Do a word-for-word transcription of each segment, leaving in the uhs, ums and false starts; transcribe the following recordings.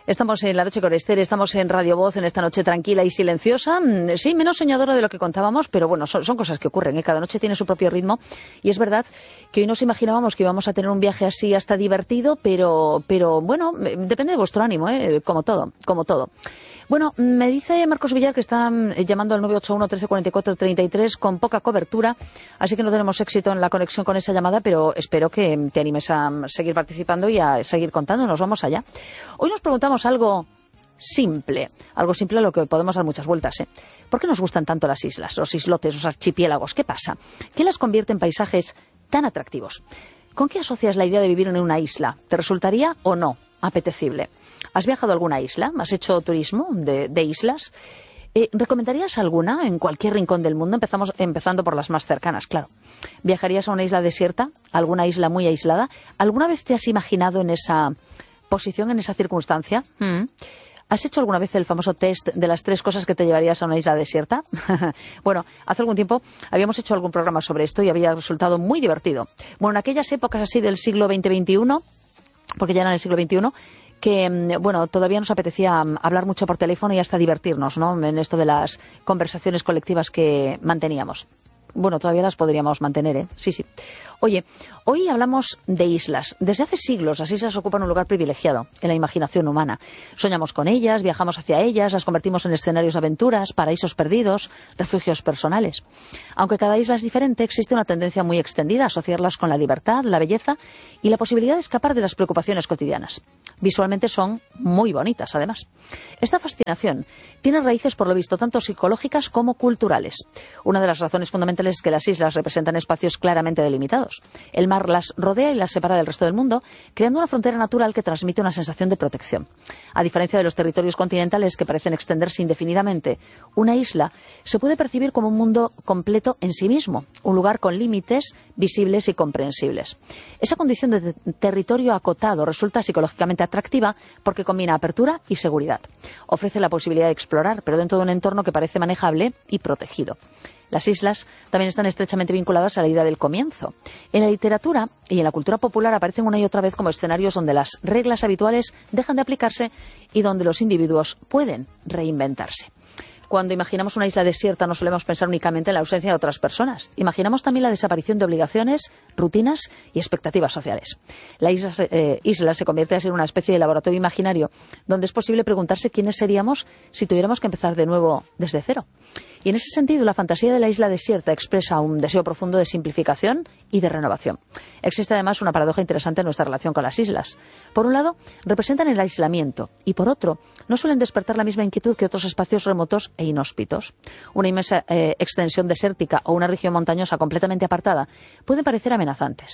Estamos en La Noche con Esther, estamos en Radio Voz en esta noche tranquila y silenciosa. Sí, menos soñadora de lo que contábamos, pero bueno, son, son cosas que ocurren, ¿eh? Cada noche tiene su propio ritmo y es verdad que hoy nos imaginábamos que íbamos a tener un viaje así hasta divertido, pero, pero bueno, depende de vuestro ánimo, ¿eh? Como todo, como todo. Bueno, me dice Marcos Villar que está llamando al nueve ocho uno, trece cuarenta y cuatro, treinta y tres con poca cobertura, así que no tenemos éxito en la conexión con esa llamada, pero espero que te animes a seguir participando y a seguir contándonos. Vamos allá. Hoy nos preguntamos algo simple, algo simple a lo que podemos dar muchas vueltas, ¿eh? ¿Por qué nos gustan tanto las islas, los islotes, los archipiélagos? ¿Qué pasa? ¿Qué las convierte en paisajes tan atractivos? ¿Con qué asocias la idea de vivir en una isla? ¿Te resultaría o no apetecible? ¿Has viajado a alguna isla? ¿Has hecho turismo de, de islas? Eh, ¿Recomendarías alguna en cualquier rincón del mundo? Empezamos empezando por las más cercanas, claro. ¿Viajarías a una isla desierta? ¿Alguna isla muy aislada? ¿Alguna vez te has imaginado en esa posición, en esa circunstancia? ¿Mm? ¿Has hecho alguna vez el famoso test de las tres cosas que te llevarías a una isla desierta? Bueno, hace algún tiempo habíamos hecho algún programa sobre esto y había resultado muy divertido. Bueno, en aquellas épocas así del siglo veinte veintiuno, porque ya era en el siglo veintiuno, que, bueno, todavía nos apetecía hablar mucho por teléfono y hasta divertirnos, ¿no?, en esto de las conversaciones colectivas que manteníamos. Bueno, todavía las podríamos mantener, ¿eh? Sí, sí. Oye, hoy hablamos de islas. Desde hace siglos las islas ocupan un lugar privilegiado en la imaginación humana. Soñamos con ellas, viajamos hacia ellas, las convertimos en escenarios de aventuras, paraísos perdidos, refugios personales. Aunque cada isla es diferente, existe una tendencia muy extendida a asociarlas con la libertad, la belleza y la posibilidad de escapar de las preocupaciones cotidianas. Visualmente son muy bonitas, además. Esta fascinación tiene raíces, por lo visto, tanto psicológicas como culturales. Una de las razones fundamentales es que las islas representan espacios claramente delimitados. El mar las rodea y las separa del resto del mundo, creando una frontera natural que transmite una sensación de protección. A diferencia de los territorios continentales que parecen extenderse indefinidamente, una isla se puede percibir como un mundo completo en sí mismo, un lugar con límites visibles y comprensibles. Esa condición de territorio acotado resulta psicológicamente atractiva porque combina apertura y seguridad. Ofrece la posibilidad de explorar, pero dentro de un entorno que parece manejable y protegido. Las islas también están estrechamente vinculadas a la idea del comienzo. En la literatura y en la cultura popular aparecen una y otra vez como escenarios donde las reglas habituales dejan de aplicarse y donde los individuos pueden reinventarse. Cuando imaginamos una isla desierta no solemos pensar únicamente en la ausencia de otras personas. Imaginamos también la desaparición de obligaciones, rutinas y expectativas sociales. La isla, eh, isla se convierte así en una especie de laboratorio imaginario donde es posible preguntarse quiénes seríamos si tuviéramos que empezar de nuevo desde cero. Y en ese sentido, la fantasía de la isla desierta expresa un deseo profundo de simplificación y de renovación. Existe además una paradoja interesante en nuestra relación con las islas. Por un lado, representan el aislamiento y por otro, no suelen despertar la misma inquietud que otros espacios remotos e inhóspitos. Una inmensa eh, extensión desértica o una región montañosa completamente apartada pueden parecer amenazantes.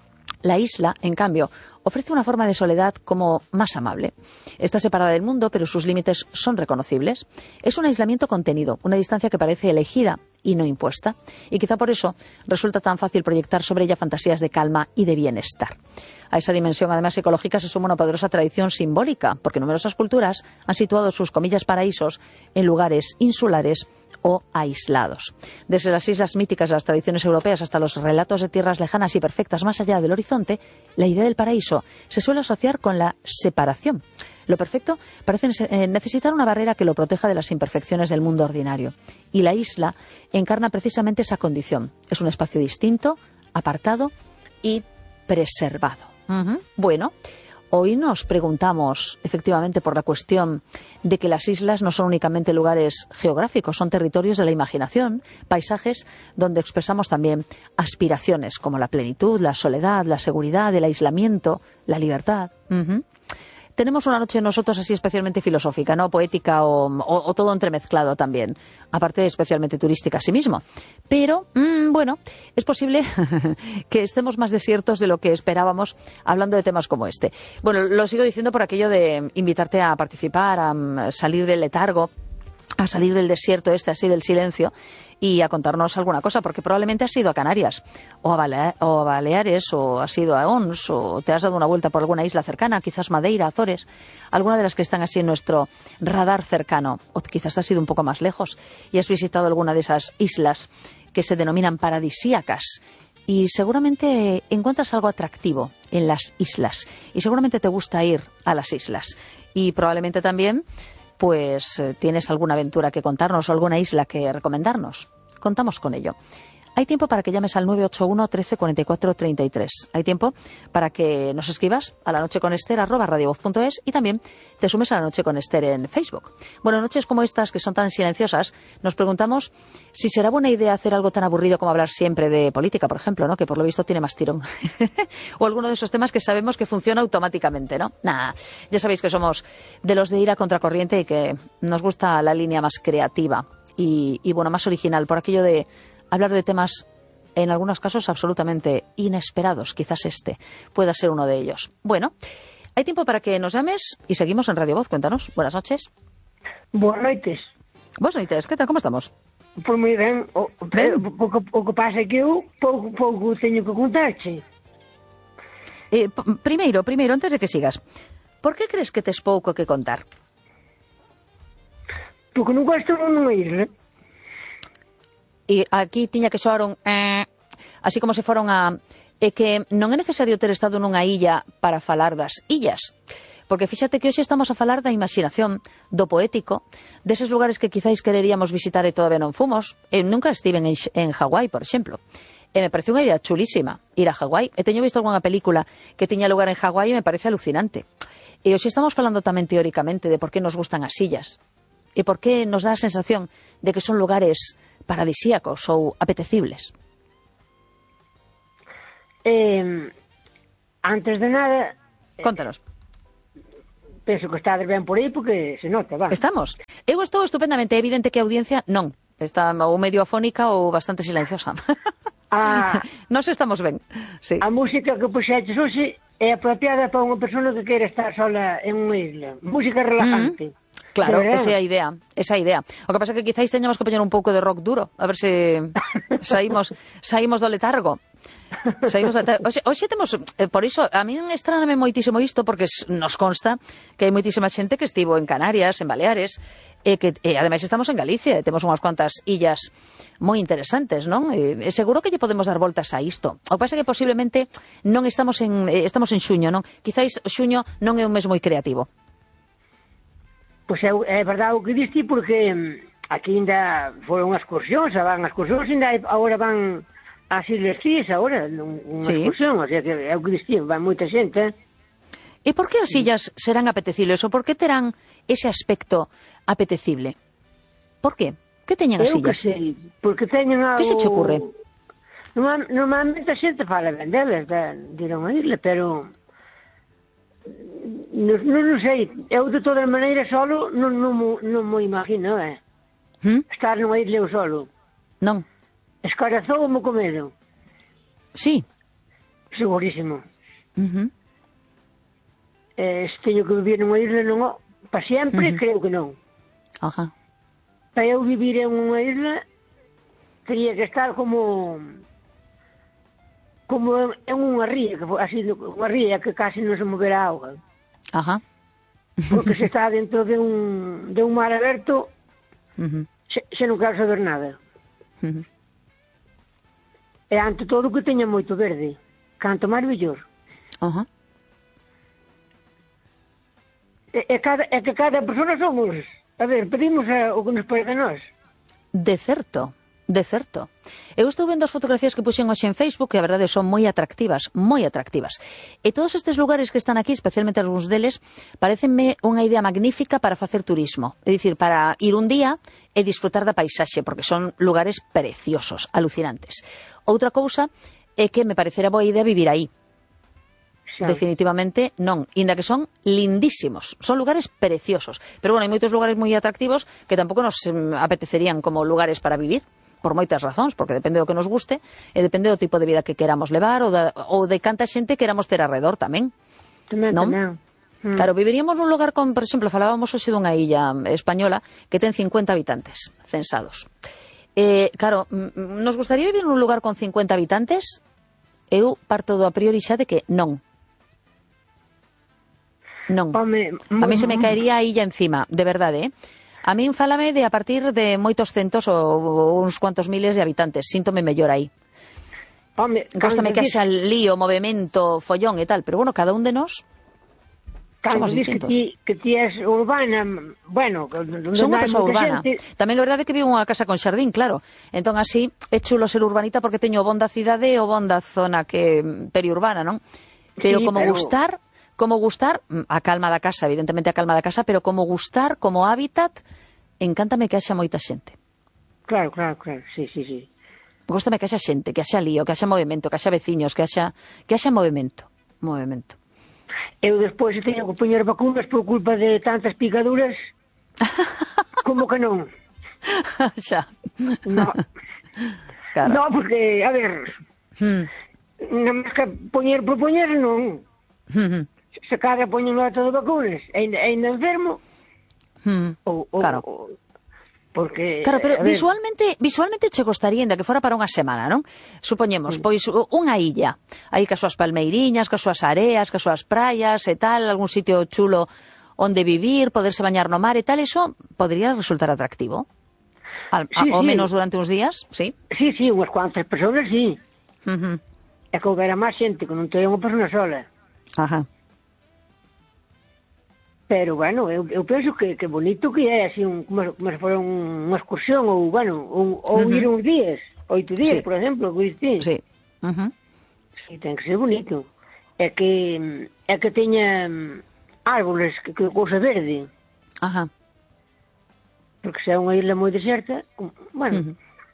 La isla, en cambio, ofrece una forma de soledad como más amable. Está separada del mundo, pero sus límites son reconocibles. Es un aislamiento contenido, una distancia que parece elegida y no impuesta. Y quizá por eso resulta tan fácil proyectar sobre ella fantasías de calma y de bienestar. A esa dimensión, además ecológica, se suma una poderosa tradición simbólica, porque numerosas culturas han situado sus comillas paraísos en lugares insulares o aislados. Desde las islas míticas de las tradiciones europeas hasta los relatos de tierras lejanas y perfectas más allá del horizonte, la idea del paraíso se suele asociar con la separación. Lo perfecto parece necesitar una barrera que lo proteja de las imperfecciones del mundo ordinario. Y la isla encarna precisamente esa condición. Es un espacio distinto, apartado y preservado. Uh-huh. Bueno, hoy nos preguntamos efectivamente por la cuestión de que las islas no son únicamente lugares geográficos, son territorios de la imaginación, paisajes donde expresamos también aspiraciones como la plenitud, la soledad, la seguridad, el aislamiento, la libertad. Uh-huh. Tenemos una noche nosotros así especialmente filosófica, ¿no? Poética o, o, o todo entremezclado también, aparte de especialmente turística a sí mismo. Pero, mmm, bueno, es posible que estemos más desiertos de lo que esperábamos hablando de temas como este. Bueno, lo sigo diciendo por aquello de invitarte a participar, a um, salir del letargo, a salir del desierto este, así del silencio, y a contarnos alguna cosa, porque probablemente has ido a Canarias, o a, Balea- o a Baleares, o has ido a Ons, o te has dado una vuelta por alguna isla cercana, quizás Madeira, Azores, alguna de las que están así en nuestro radar cercano, o quizás has ido un poco más lejos y has visitado alguna de esas islas que se denominan paradisíacas y seguramente encuentras algo atractivo en las islas y seguramente te gusta ir a las islas y probablemente también pues tienes alguna aventura que contarnos o alguna isla que recomendarnos. Contamos con ello. Hay tiempo para que llames al nueve ocho uno, trece, cuarenta y cuatro, treinta y tres. Hay tiempo para que nos escribas a la noche con Ester arroba radiovoz punto es y también te sumes a la noche con Ester en Facebook. Bueno, noches como estas que son tan silenciosas, nos preguntamos si será buena idea hacer algo tan aburrido como hablar siempre de política, por ejemplo, ¿no? Que por lo visto tiene más tirón. O alguno de esos temas que sabemos que funciona automáticamente, ¿no? Nah, ya sabéis que somos de los de ir a contracorriente y que nos gusta la línea más creativa y, y bueno, más original, por aquello de hablar de temas, en algunos casos, absolutamente inesperados. Quizás este pueda ser uno de ellos. Bueno, hay tiempo para que nos llames y seguimos en Radio Voz. Cuéntanos. Buenas noches. Buenas noites. Buenas noites. ¿Qué tal? ¿Cómo estamos? Pois moi ben. O, ben. O, o, o que pasa é que eu pouco, pouco teño que contarche. Eh, primeiro, primeiro, antes de que sigas, por que crees que tes pouco que contar? Porque non gosto nunha isla. E aquí tiña que soar un eh, así como se foron a é que non é necesario ter estado nunha illa para falar das illas, porque fíxate que hoxe estamos a falar da imaginación, do poético, deses lugares que quizáis quereríamos visitar e todavía non fomos. Eu nunca estive en, en Hawái, por exemplo, e me parece unha idea chulísima ir a Hawái. E teño visto algunha película que tiña lugar en Hawái e me parece alucinante. E hoxe estamos falando tamén teóricamente de por que nos gustan as illas e por que nos dá a sensación de que son lugares paradisíacos ou apetecibles. Eh, antes de nada... Contanos. Penso que estades ben por aí porque se nota, va. Estamos. Eu estou estupendamente. É evidente que a audiencia non. Está ou medio afónica ou bastante silenciosa. A, Nos estamos ben. Sí. A música que puxeches hoxe é apropiada para unha persona que quere estar sola en unha isla. Música relajante. Mm-hmm. Claro, esa é a idea, esa é a idea. O que pasa é que quizáis teñamos que poñer un pouco de rock duro, a ver se saímos saímos do letargo. Saímos do letargo. Oxe, oxe temos, eh, por iso, a min estráname moitísimo isto, porque nos consta que hai moitísima xente que estivo en Canarias, en Baleares, e que e ademais estamos en Galicia, e temos unhas cuantas illas moi interesantes, non? E, seguro que lle podemos dar voltas a isto. O que pasa é que posiblemente non estamos en eh, estamos en xuño, non? Quizáis xuño non é un mes moi creativo. Pois é, é verdade o que diste, porque aquí ainda foron as excursións, van as excursións, ainda agora van ás Islas Cíes, agora, unha sí. excursión, o sea, que é o que diste, van moita xente. E por que as illas serán apetecibles, ou por que terán ese aspecto apetecible? Por que? Que teñen as illas? Eu que sei, porque teñen algo... Que se che ocurre? Normal, normalmente a xente fala ben delas, de, de ir a unha isla, pero... Non, non, non sei, eu de todas maneiras solo non, non, non mo imagino, eh? ¿Mm? Estar nunha isla eu solo. Non. Escarazoume co medo. Sí. Segurísimo. Uh-huh. Eh, se teño que vivir nunha isla non, para sempre, uh-huh. creo que non. Ajá. Para eu vivir en unha isla teria que estar como... como en unha ría, que así, unha ría que casi non se movera a auga. Ajá. Porque se está dentro de un, de un mar aberto, uh-huh. se, se non quero saber nada. Uh-huh. E ante todo que teña moito verde. Canto máis mellor. Ajá. E, e, cada, e que cada persona somos... A ver, pedimos a, o que nos pede a nós. De certo. De certo. Eu estou vendo as fotografías que puxen hoxe en Facebook, que a verdade son moi atractivas, moi atractivas. E todos estes lugares que están aquí, especialmente algúns deles, parecenme unha idea magnífica para facer turismo. É dicir, para ir un día e disfrutar da paisaxe, porque son lugares preciosos, alucinantes. Outra cousa é que me parecerá boa idea vivir aí. Xa. Definitivamente non, inda que son lindísimos, son lugares preciosos. Pero bueno, hai moitos lugares moi atractivos que tampouco nos mm, apetecerían como lugares para vivir. Por moitas razóns, porque depende do que nos guste e depende do tipo de vida que queramos levar ou, da, ou de canta xente queramos ter alrededor tamén. Tamén, non? tamén. Mm. Claro, viviríamos nun lugar con, por exemplo, falábamos hoxe dunha illa española que ten cincuenta habitantes censados. Eh, claro, nos gustaría vivir nun lugar con cincuenta habitantes? Eu parto do a priori xa de que non. Non. Home, a mí se me caería a illa encima, de verdade, eh? A min fálame de a partir de moitos centos ou uns cuantos miles de habitantes. Síntome mellor aí. Góstame que haxa lío, movimento, follón e tal, pero bueno, cada un de nós somos distintos. Que ti, que ti és urbana, bueno... Son unha persoa urbana. Xente... Tamén é verdade que vivo unha casa con xardín, claro. Entón, así, é chulo ser urbanita porque teño o bon da cidade e o bon da zona que periurbana, non? Pero sí, como pero... gustar, como gustar, a calma da casa, evidentemente a calma da casa, pero como gustar, como hábitat, encántame que haxa moita xente. Claro, claro, claro, sí, sí, sí. Góstame que haxa xente, que haxa lío, que haxa movimento, que haxa veciños, que haxa, que haxa movimento, movimento. Eu despois teño que poñer vacunas por culpa de tantas picaduras. Como que non? Xa. No. Claro. No, porque, a ver, hmm. non máis que poñer por poñer, non. Hmm. Se cada poñen nota de vacunas, ainda, ainda enfermo. Hmm. Ou, ou, claro. Ou, porque, claro, pero visualmente visualmente che gostaría ainda que fora para unha semana, non? Supoñemos, sí. Pois unha illa, aí cas súas palmeiriñas, cas súas areas, cas súas praias e tal, algún sitio chulo onde vivir, poderse bañar no mar e tal, eso podría resultar atractivo? Al, sí, a, ao sí. menos durante uns días, sí? Sí, sí, unhas cuantas persoas, sí. Uh-huh. É que houbera máis xente, que non teña unha persona sola. Ajá. Pero, bueno, eu, eu penso que, que bonito que é, así, un, como, como se fora un, unha excursión, ou, bueno, un, ou uh -huh. ir uns días, oito días, sí. por exemplo, que diste. Sí. Uh -huh. Sí, ten que ser bonito. É que, é que teña árboles, que, que cousa verde. Ajá. Porque se é unha isla moi deserta, bueno, uh -huh.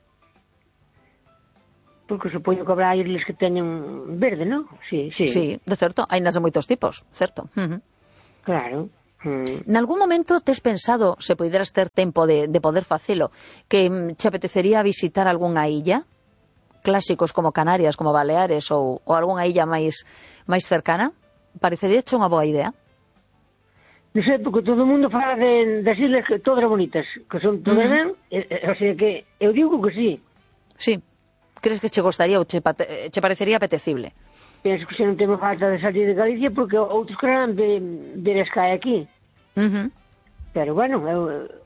porque supoño que habrá islas que teñen verde, non? Sí, sí. Sí, de certo, hai nas de moitos tipos, certo. Uh -huh. Claro. Mm. Nalgún momento tes pensado, se poideras ter tempo de, de poder facelo, que che apetecería visitar algunha illa? Clásicos como Canarias, como Baleares ou, ou algunha illa máis máis cercana? Parecería che unha boa idea? Non sei, porque todo o mundo fala de, das islas que todas bonitas, que son todas ben, uh -huh. o sea que eu digo que sí. Sí. Crees que che gostaría ou che, che parecería apetecible? Penso que se non temos falta de salir de Galicia porque outros querrán ver, ver as cae aquí. Uh -huh. Pero, bueno, eu,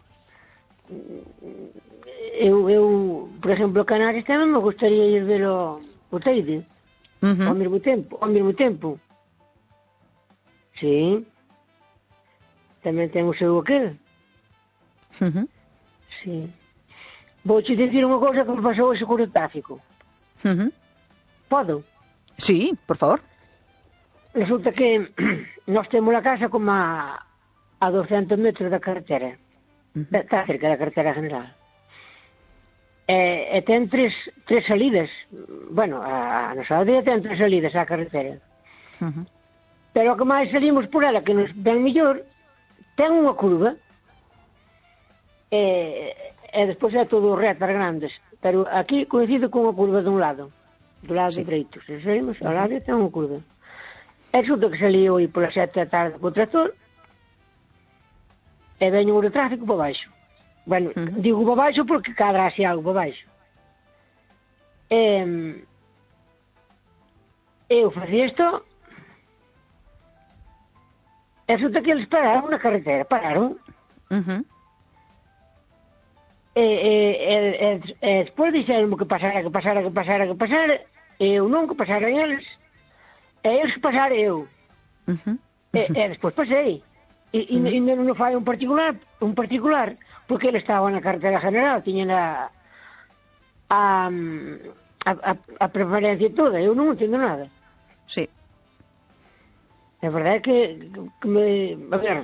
eu, eu, por exemplo, Canarias tamén me gustaría ir ver o, o Teide, uh -huh. ao mesmo tempo, ao mesmo tempo. Sí. Tamén ten o seu aquel. Uh -huh. Sí. Vou te dicir unha cousa que me pasou hoxe con o tráfico. Uh -huh. Podo? Sí, por favor. Resulta que nós temos a casa como a, a doscientos metros da carretera. Uh -huh. Está cerca da carretera general. E, e ten tres, tres salidas. Bueno, a, a nosa aldea ten tres salidas á carretera. Uh -huh. Pero o que máis salimos por ela, que nos ven mellor, ten unha curva. E, e despois é todo retas grandes. Pero aquí coincide con unha curva dun lado. Do lado sí. dereito. Se saímos ao lado ten unha curva. E resulta que salí hoy polas sete da tarde co tractor e veño o tráfico para baixo. Bueno, uh -huh. digo para baixo porque cadra así algo para baixo. E, eu facía isto e resulta que eles pararon na carretera, pararon. Uh -huh. E, e, e, e, e despois dixeron que pasara, que pasara, que pasara, que pasara, e eu non, que pasaran eles, e eles que pasara eu. Uh -huh. e, e despois pasei. E, e, uh -huh. e non fai un particular, un particular, porque ele estaba na carretera general, tiña a, a, a, a preferencia toda, eu non entendo nada. Sí. A verdade é que, que me, a ver,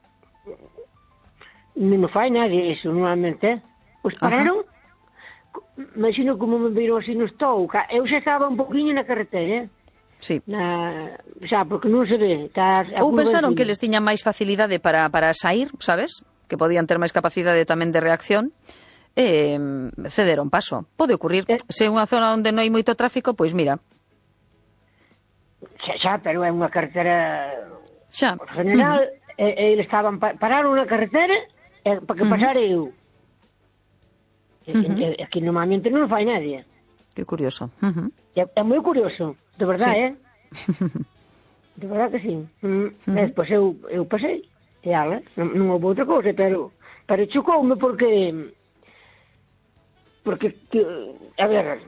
non me fai nadie iso, normalmente, eh? Pois pararon, uh -huh. imagino como me viron así no estou, eu xa estaba un poquinho na carretera, eh? Sí. Na, xa, porque non se ve. Está, ou pensaron que les tiñan máis facilidade para, para sair, sabes? Que podían ter máis capacidade tamén de reacción, e cederon paso. Pode ocurrir. Eh, se é unha zona onde non hai moito tráfico, pois mira. Xa, xa, pero é unha carretera xa. general, uh -huh. e, e eles estaban, pararon na carretera e, para que pasara uh -huh. eu. E, uh -huh. e, aquí normalmente non fai nadie. Que curioso. Uh -huh. É, é moi curioso, de verdade, sí. eh? De verdade que sí. Mm. Uh -huh. E despois eu, eu pasei, e ala, non, non houve outra cousa, pero, pero chocoume porque, porque, que, a ver,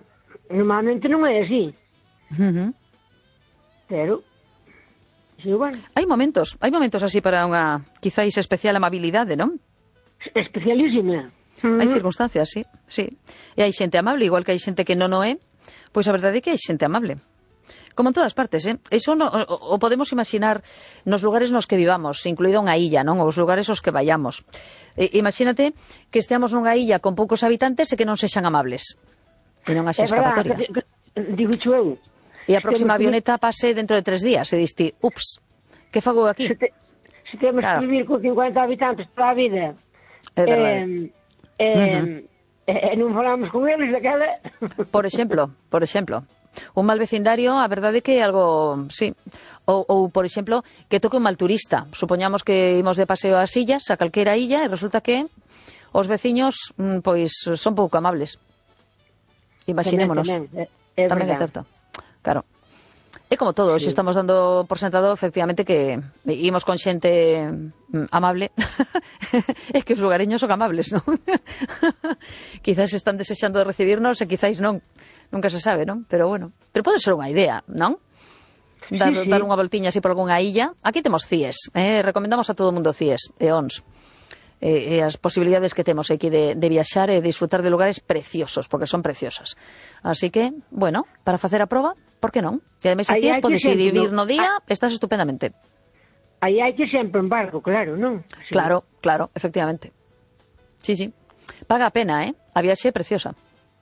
normalmente non é así. Uh-huh. Pero, sí, bueno. Hai momentos, hai momentos así para unha, quizáis, especial amabilidade, non? Especialísima. Uh-huh. Hai circunstancias, sí, sí. E hai xente amable, igual que hai xente que non o é, pois a verdade é que hai xente amable. Como en todas partes, eh? Eso no, o, o podemos imaginar nos lugares nos que vivamos, incluído unha illa, non? Os lugares aos que vayamos. E, imagínate que esteamos nunha illa con poucos habitantes e que non sexan amables. E non haxe escapatoria. Que, que, digo eu. E a próxima avioneta pase dentro de tres días e diste, ups, que fago aquí? Se, te, se temos claro. que vivir con cincuenta habitantes toda a vida é verdade. Eh, eh, uh-huh. e non falamos con eles daquela... Por exemplo, por exemplo, un mal vecindario, a verdade é que é algo, sí, ou, ou por exemplo, que toque un mal turista. Supoñamos que imos de paseo ás illas, a calquera illa, e resulta que os veciños, pois, son pouco amables. Imaginémonos. Tamén, tamén, é, é tamén é certo. Claro. É como todo, sí. Se estamos dando por sentado, efectivamente, que imos con xente amable. É que os lugareños son amables, non? Quizás están desexando de recibirnos e quizás non. Nunca se sabe, non? Pero bueno, pero pode ser unha idea, non? Dar, sí, sí. dar unha voltiña así por algunha illa. Aquí temos C I E S, eh? Recomendamos a todo o mundo C I E S e O N S. E, e as posibilidades que temos aquí de, de viaxar e disfrutar de lugares preciosos, porque son preciosas. Así que, bueno, para facer a proba, por que non? E ademais aquí es podes ir vivir no día, estás estupendamente. Aí hai que sempre en barco, claro, non? Sí. Claro, claro, efectivamente. Sí, sí. Paga a pena, eh? A viaxe é preciosa.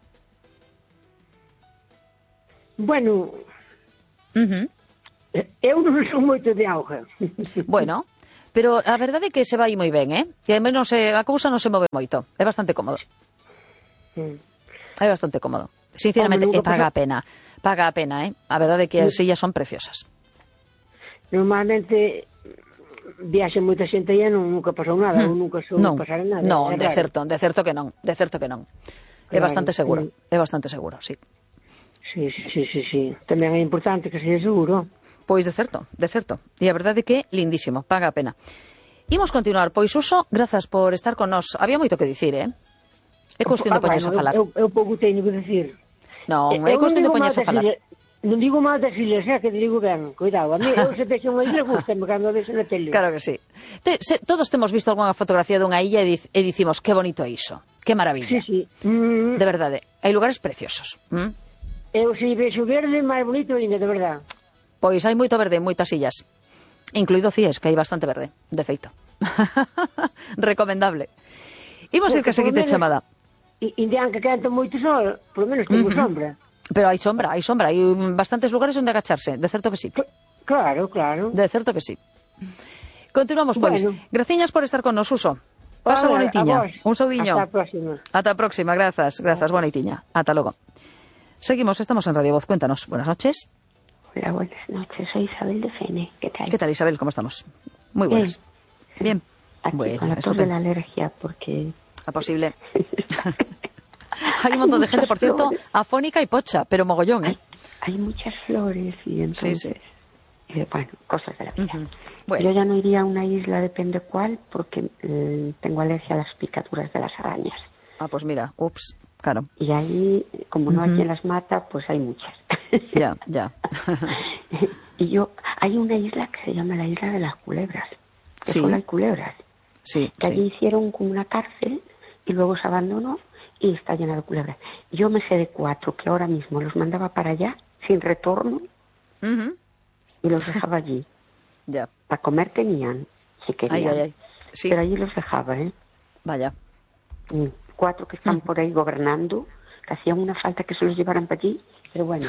Bueno, uh-huh. eu non son moito de auga. Bueno, pero a verdade é que se vai moi ben, eh? E ademais non se, a cousa non se move moito. É bastante cómodo. Mm. É bastante cómodo. Sinceramente, e paga a pena. Paga a pena, eh? A verdade é que as sillas son preciosas. Normalmente viaxe moita xente e nunca pasou nada, hmm. ou nunca sou non, pasar nada. Non, de certo, de certo que non, de certo que non. Claro, é bastante seguro, sí. é bastante seguro, sí. Sí, sí, sí, sí, sí. Tamén é importante que seja seguro. Pois de certo, de certo. E a verdade é que lindísimo, paga a pena. Imos continuar, pois Suso, grazas por estar con nós. Había moito que dicir, eh? É cuestión de poñerse a falar. Eu, eu pouco teño que dicir. Non, é cuestión de poñerse a falar. Non digo mal das ilhas, é que digo ben, cuidado. A mí, eu se vexo unha illa, gustame cando vexo na tele. Claro que sí. Te, se, todos temos visto algunha fotografía dunha illa e, dic, e dicimos, que bonito é iso, que maravilla. Sí, sí. Mm. De verdade, hai lugares preciosos. Mm? Eu se vexo verde, máis bonito ainda, de verdade. Pois hai moito verde en moitas illas, incluído C I E S, que hai bastante verde, de feito. Recomendable. Imos ir que a seguinte chamada. Indian que quenta moito sol, por lo menos temos uh-huh. sombra. Pero hai sombra, hai sombra, hai bastantes lugares onde agacharse, de certo que sí. Claro, claro. De certo que sí. Continuamos, pois. Bueno. Graciñas por estar con nos, Suso. Pasa boa noitiña. Un saudiño. Ata a próxima. Ata a próxima, grazas, grazas, boa noitiña. Ata logo. Seguimos, estamos en Radio Voz. Cuéntanos. Buenas noches. Hola, buenas noches. Soy Isabel de Fene. ¿Qué tal? ¿Qué tal, Isabel? ¿Cómo estamos? Muy buenas. Bien. Bien. Aquí bueno, con la tos de la alergia, porque... A posible. Hay un montón de gente, por cierto, afónica y pocha, pero mogollón, ¿eh? Hay, hay muchas flores y entonces... Sí, sí. Eh, bueno, cosas de la vida. Uh-huh. Bueno. Yo ya no iría a una isla, depende cuál, porque eh, tengo alergia a las picaduras de las arañas. Ah, pues mira, ups, claro. Y ahí, como no uh-huh. hay quien las mata, pues hay muchas. Ya, ya. Y yo, hay una isla que se llama la Isla de las Culebras, que sí. solo hay culebras. Sí, que sí. allí hicieron como una cárcel y luego se abandonó y está llena de culebras. Yo me sé de cuatro que ahora mismo los mandaba para allá, sin retorno, uh-huh. y los dejaba allí. Ya. Para comer tenían, si querían. Ay, ay, ay. Sí. Pero allí los dejaba, ¿eh? Vaya. Y cuatro que están uh-huh. por ahí gobernando, que hacían una falta que se los llevaran para allí, pero bueno.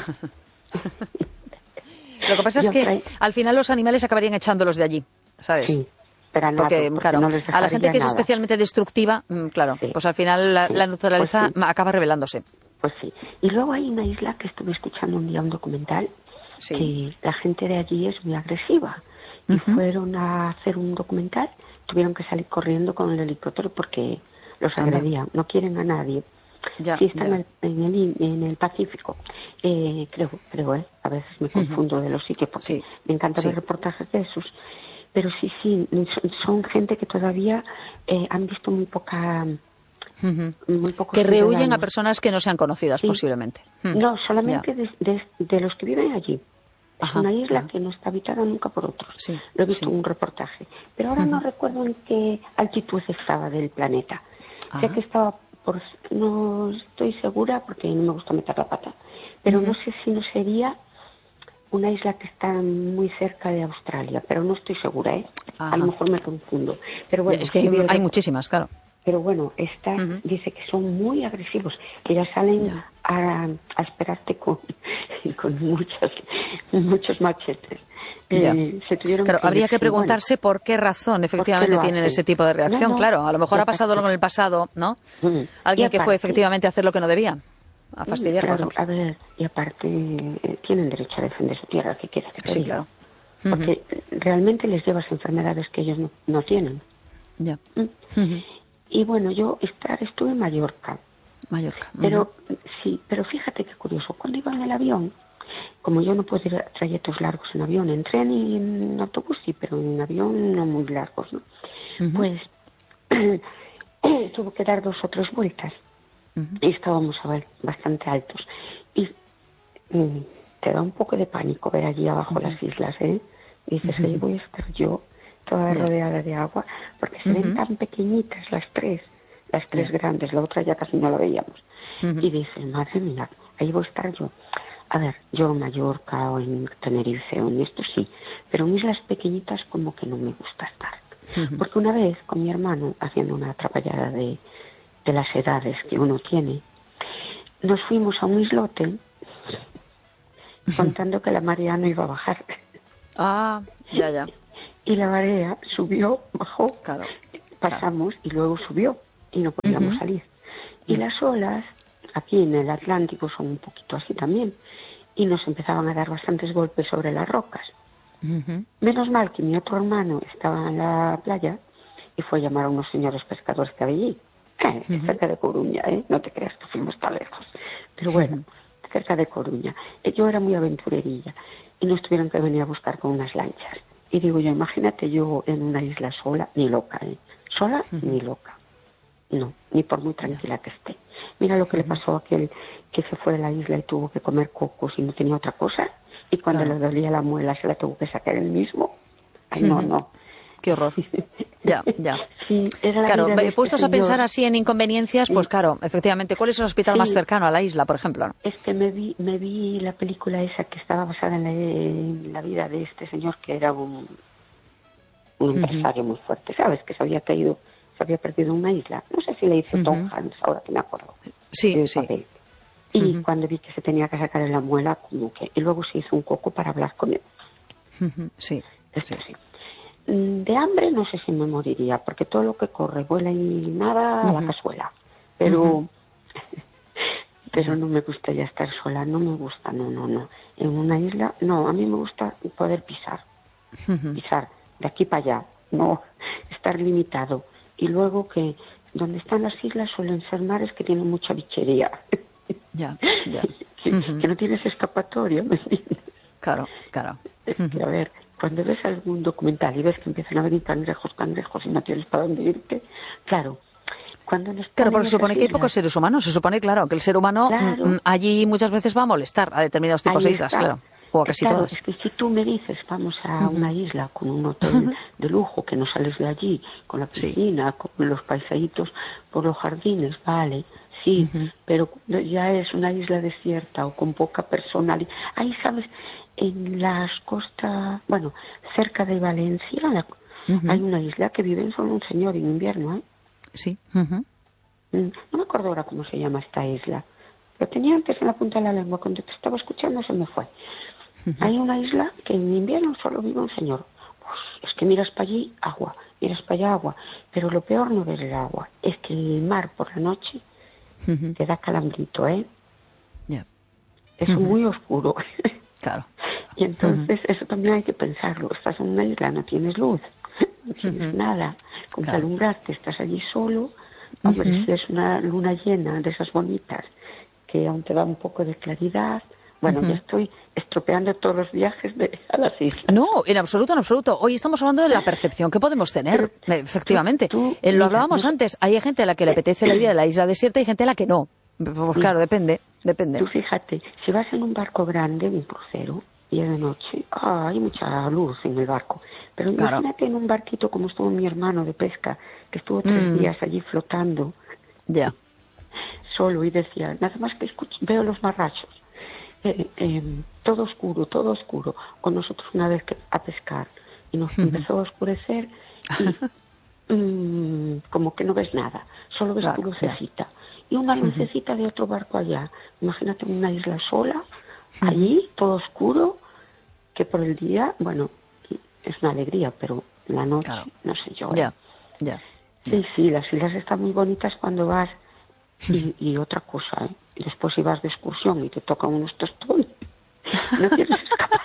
Lo que pasa es Yo que trae... al final los animales acabarían echándolos de allí, ¿sabes? Sí. Pero nada, porque, porque claro, no les a la gente que nada. es especialmente destructiva, claro, sí. pues al final la, sí. la naturaleza pues sí. acaba revelándose. Pues sí. Y luego hay una isla que estuve escuchando un día un documental, sí. que la gente de allí es muy agresiva. Y uh-huh. fueron a hacer un documental, tuvieron que salir corriendo con el helicóptero porque los agredían. No quieren a nadie. Ya, sí, están ya. en, el, en el Pacífico. Eh, creo, creo, ¿eh? A veces me confundo uh-huh. de los sitios porque sí. me encanta sí. ver reportajes de esos. Pero sí, sí, son, son gente que todavía eh, han visto muy poca Uh-huh. Muy pocos que rehuyen ciudadanos. a personas que no sean conocidas, sí. posiblemente. Hmm. No, solamente de, de, de los que viven allí. Es Ajá, una isla ajá. que no está habitada nunca por otros. Sí, Lo he visto sí. en un reportaje. Pero ahora uh-huh. no recuerdo en qué altitud estaba del planeta. Ajá. Sé que estaba por... No estoy segura porque no me gusta meter la pata. Pero uh-huh. no sé si no sería una isla que está muy cerca de Australia. Pero no estoy segura, ¿eh? Ajá. A lo mejor me confundo. Pero bueno, es que sí hay, hay muchísimas, claro. Pero bueno, esta uh-huh. dice que son muy agresivos, que ya salen ya. A, a esperarte con, con muchos, muchos machetes. Eh, se tuvieron claro, que habría decir, que preguntarse bueno, por qué razón efectivamente qué tienen ese tipo de reacción. No, no, claro, a lo mejor ha pasado algo en el pasado, ¿no? Uh-huh. Alguien aparte, que fue efectivamente a hacer lo que no debía, a fastidiar. Claro, a ver, y aparte eh, tienen derecho a defender su tierra, ¿qué quieres que te sí, diga? Claro. Porque uh-huh. realmente les llevas enfermedades que ellos no, no tienen. Ya. Uh-huh. Uh-huh. Y bueno, yo estar, estuve en Mallorca. Mallorca. Pero uh-huh. sí, pero fíjate qué curioso. Cuando iba en el avión, como yo no puedo ir a trayectos largos en avión, en tren y en autobús sí, pero en avión no muy largos, ¿no? Uh-huh. Pues tuve que dar dos o tres vueltas. Uh-huh. Y estábamos a ver, bastante altos. Y mm, te da un poco de pánico ver allí abajo uh-huh. las islas, ¿eh? Y dices, uh-huh. ahí voy a estar yo, toda yeah. rodeada de agua, porque se uh-huh. ven tan pequeñitas las tres, las tres yeah. grandes, la otra ya casi no la veíamos. Uh-huh. Y dices, madre mía, ahí voy a estar yo. A ver, yo en Mallorca o en Tenerife o en esto sí, pero en islas pequeñitas como que no me gusta estar. Uh-huh. Porque una vez con mi hermano, haciendo una atrapallada de, de las edades que uno tiene, nos fuimos a un islote uh-huh. contando que la marea no iba a bajar. Ah, ya, ya. Y la marea subió, bajó, claro, pasamos claro. y luego subió y no podíamos uh-huh. salir. Y uh-huh. las olas, aquí en el Atlántico, son un poquito así también, y nos empezaban a dar bastantes golpes sobre las rocas. Uh-huh. Menos mal que mi otro hermano estaba en la playa y fue a llamar a unos señores pescadores que había allí, eh, uh-huh. cerca de Coruña, ¿eh? No te creas que fuimos tan lejos, pero bueno, uh-huh. cerca de Coruña. Yo era muy aventurerilla y nos tuvieron que venir a buscar con unas lanchas. Y digo yo, imagínate yo en una isla sola, ni loca, ¿eh? Sola, uh-huh. ni loca. No, ni por muy tranquila que esté. Mira lo que uh-huh. le pasó a aquel que se fue de la isla y tuvo que comer cocos y no tenía otra cosa. Y cuando claro. le dolía la muela se la tuvo que sacar él mismo. Ay, no, uh-huh. no. Qué horror. Ya, ya. Sí, era la claro, vida de puestos este a pensar señor. así en inconveniencias, pues claro, efectivamente, ¿cuál es el hospital sí. más cercano a la isla, por ejemplo? Es que me vi, me vi la película esa que estaba basada en la, en la vida de este señor que era un, un empresario uh-huh. muy fuerte, ¿sabes? Que se había caído, se había perdido en una isla. No sé si le hizo uh-huh. Tom Hanks, ahora que me acuerdo. Sí, sí. Papel. Y uh-huh. cuando vi que se tenía que sacar en la muela, como que... Y luego se hizo un coco para hablar con él. Uh-huh. Sí, Esto sí. sí. De hambre no sé si me moriría, porque todo lo que corre, vuela y nada uh-huh. a la cazuela. Pero... Uh-huh. pero no me gusta ya estar sola, no me gusta, no, no, no. En una isla, no, a mí me gusta poder pisar. Uh-huh. Pisar de aquí para allá, no estar limitado. Y luego que donde están las islas suelen ser mares que tienen mucha bichería. Ya, ya. que, uh-huh. que no tienes escapatoria, ¿me entiendes? Claro, claro. Es que, a ver, cuando ves algún documental y ves que empiezan a venir cangrejos, cangrejos y no tienes para dónde irte, claro. Cuando nos claro, porque se supone que hay pocos seres humanos. Se supone, claro, que el ser humano claro. m- allí muchas veces va a molestar a determinados tipos Ahí de islas, está. claro. O a casi claro, todas. Es que si tú me dices, vamos a uh-huh. una isla con un hotel uh-huh. de lujo, que no sales de allí, con la piscina, sí. con los paisaitos por los jardines, vale, sí, uh-huh. pero ya es una isla desierta o con poca personalidad. Ahí, ¿sabes? En las costas, bueno, cerca de Valencia, la, uh-huh. hay una isla que vive solo un señor en invierno, ¿eh? Sí. Uh-huh. No me acuerdo ahora cómo se llama esta isla. Lo tenía antes en la punta de la lengua. Cuando te estaba escuchando se me fue. Uh-huh. Hay una isla que en invierno solo vive un señor. Pues es que miras para allí, agua. Miras para allá, agua. Pero lo peor no ver el agua. Es que el mar por la noche uh-huh. te da calambrito, ¿eh? Yeah. Es uh-huh. muy oscuro. Claro. Y entonces uh-huh. eso también hay que pensarlo. Estás en una isla, no tienes luz. No tienes uh-huh. nada. Con claro. que alumbrarte, estás allí solo. Hombre, uh-huh. si es una luna llena de esas bonitas que aún te da un poco de claridad, Bueno, uh-huh. ya estoy estropeando todos los viajes de, a las islas. No, en absoluto, en absoluto. Hoy estamos hablando de la percepción que podemos tener, pero, efectivamente. Tú, tú, eh, lo hablábamos mira, antes. Hay gente a la que le apetece la idea de la isla desierta y gente a la que no. Pues claro, mira, depende, depende. Tú fíjate, si vas en un barco grande, un crucero, y es de noche, ah, hay mucha luz en el barco. Pero claro, imagínate en un barquito como estuvo mi hermano de pesca, que estuvo tres mm. días allí flotando. Ya. Solo, y decía, nada más que escucho, veo los marrachos. Eh, eh, todo oscuro, todo oscuro. Con nosotros una vez que, a pescar, y nos uh-huh. empezó a oscurecer, y mmm, como que no ves nada, solo ves claro, tu lucecita. Ya. Y una lucecita uh-huh. de otro barco allá. Imagínate una isla sola, uh-huh. allí, todo oscuro, que por el día, bueno, es una alegría, pero la noche, claro, no sé yo. Ya, ya. Sí, sí, las islas están muy bonitas cuando vas. Y, y otra cosa, ¿eh? Después si vas de excursión y te tocan unos tostones, no quieres escapar.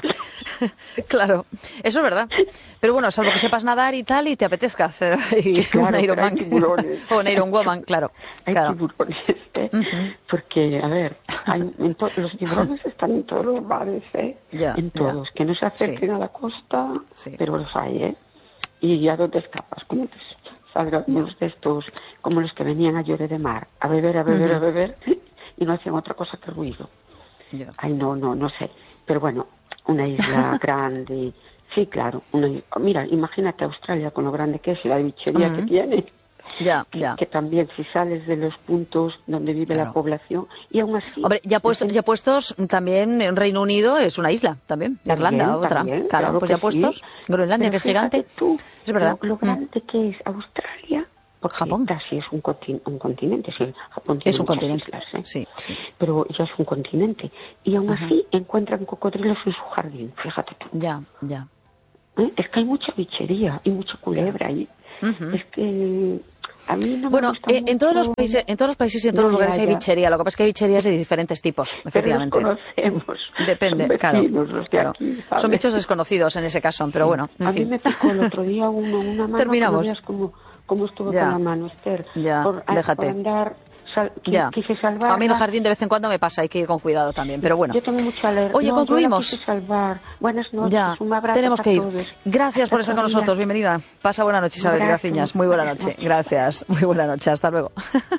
Claro, eso es verdad. Pero bueno, salvo que sepas nadar y tal y te apetezca hacer y claro, un Ironman o un Iron Woman, claro. Hay claro. tiburones, ¿eh? Uh-huh. Porque, a ver, hay, en to- los tiburones están en todos los bares, ¿eh? Ya, en todos. Ya. Que no se acerquen sí. a la costa, sí. pero los hay, ¿eh? ¿Y a dónde escapas? ¿Cómo te salgan unos de estos, como los que venían a Lloret de Mar, a beber, a beber, uh-huh. a beber, y no hacían otra cosa que ruido? Yeah. Ay, no, no, no sé. Pero bueno, una isla grande, sí, claro. Una, mira, imagínate Australia con lo grande que es y la bichería uh-huh. que tiene. Ya, que, ya. que también si sales de los puntos donde vive claro. la población y aún así... Hombre, ya, puesto, ya puestos también en Reino Unido es una isla también, también Irlanda otra, también, claro, claro pues ya sí. puestos, Groenlandia que es gigante, tú, es verdad. Lo, lo grande mm. que es Australia, porque Japón casi es un, continente, un continente, sí, Japón tiene es un continente, islas, ¿eh? sí, sí. Pero ya es un continente y aún Ajá. así encuentran cocodrilos en su jardín, fíjate tú. Ya, ya. ¿Eh? Es que hay mucha bichería y mucha culebra ahí. Uh-huh. Es que... A mí no bueno, me gusta eh, en todos los países, en todos los países y en todos no, los lugares ya, ya. hay bichería. Lo que pasa es que hay bicherías de diferentes tipos, efectivamente. Pero los conocemos. Depende, Son claro. Vecinos, los de claro. Aquí, son bichos desconocidos en ese caso, pero bueno. En a fin. mí me picó el otro día uno, una mano. Terminamos. Que no veas cómo, cómo estuve ya. con la mano, Esther. Ya, por, déjate. Por andar, sal, ya. quise salvar. A mí en el jardín de vez en cuando me pasa, hay que ir con cuidado también, pero bueno. Yo tengo mucha alergia. Oye, no, concluimos. Yo la quise salvar. Buenas noches, ya. un abrazo Tenemos para que ir. Todos. Gracias hasta por estar con día. nosotros, bienvenida. Pasa buena noche, Isabel Graciñas. Muy buena noche. Gracias, muy buena noche, hasta luego.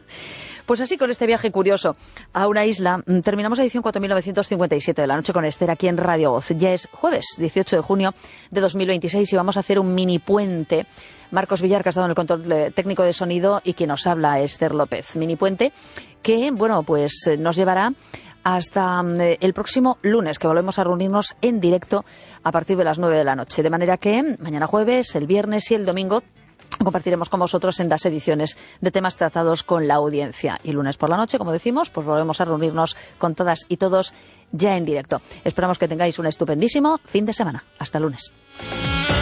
Pues así, con este viaje curioso a una isla, terminamos la edición cuatro mil novecientos cincuenta y siete de La Noche con Esther aquí en Radio Voz. Ya es jueves, dieciocho de junio de dos mil veintiséis y vamos a hacer un mini puente. Marcos Villar, que ha estado en el control técnico de sonido, y quien nos habla, Esther López. Mini puente que, bueno, pues nos llevará hasta el próximo lunes, que volvemos a reunirnos en directo a partir de las nueve de la noche. De manera que mañana jueves, el viernes y el domingo compartiremos con vosotros en las ediciones de temas tratados con la audiencia. Y lunes por la noche, como decimos, pues volvemos a reunirnos con todas y todos ya en directo. Esperamos que tengáis un estupendísimo fin de semana. Hasta lunes.